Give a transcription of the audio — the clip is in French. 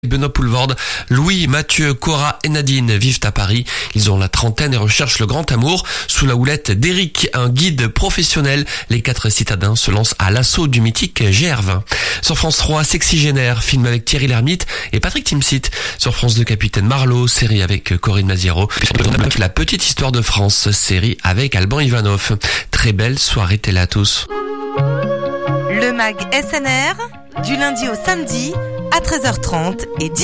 Benoît Poulvorde, Louis, Mathieu, Cora et Nadine vivent à Paris. Ils ont la trentaine et recherchent le grand amour. Sous la houlette d'Éric, un guide professionnel, les 4 citadins se lancent à l'assaut du mythique GR20. Sur France 3, Sexygénaire, film avec Thierry Lhermitte et Patrick Timsit. Sur France 2, Capitaine Marlowe, série avec Corinne Maziero. La petite histoire de France, série avec Alban Ivanov. Très belle soirée télé à tous. Le MAG SNR, du lundi au samedi, à 13h30 et 10h.